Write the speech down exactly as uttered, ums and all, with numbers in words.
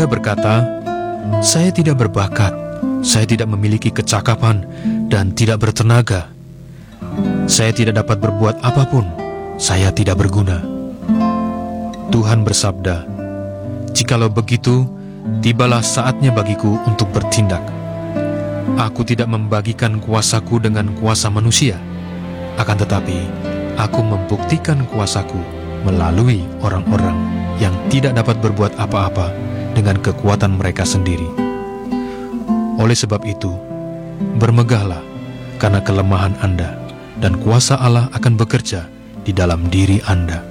Anda berkata, "Saya tidak berbakat, saya tidak memiliki kecakapan, dan tidak bertenaga. Saya tidak dapat berbuat apapun, saya tidak berguna." Tuhan bersabda, "Jikalau begitu, tibalah saatnya bagiku untuk bertindak. Aku tidak membagikan kuasaku dengan kuasa manusia, akan tetapi aku membuktikan kuasaku melalui orang-orang yang tidak dapat berbuat apa-apa dengan kekuatan mereka sendiri. Oleh sebab itu, bermegahlah karena kelemahan Anda, dan kuasa Allah akan bekerja di dalam diri Anda."